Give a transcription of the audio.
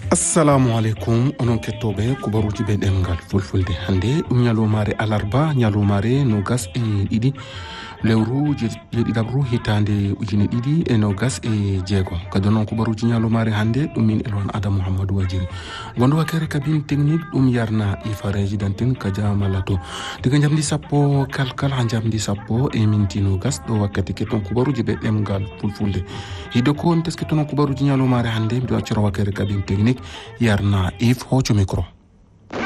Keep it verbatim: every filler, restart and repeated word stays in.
assalamu alaikum onon kettoɓe kubaruji ɓe ɗemgal fulfulde hande ɗum ñalomare alarba ñalomare nogas e ɗiɗi lewru jeeɗiɗabru hitande ujune ɗiɗi e nogas e jeegom kadi noon kubaruji ñalomare hande ɗum min elwan adam mouhamadou wajiri gondo wakkere kabine technique ɗum yarna ifa résidentin ka jamalato diga jamdi sappo kalkal ha jamdi sappo e minti nogas ɗo wakkati ketton kubaruji ɓe ɗemgal fulfulde hidde ko on tesketonon kubaruji ñalomare hande mbiɗo accira wakkere kabine technique yarna if hoco micro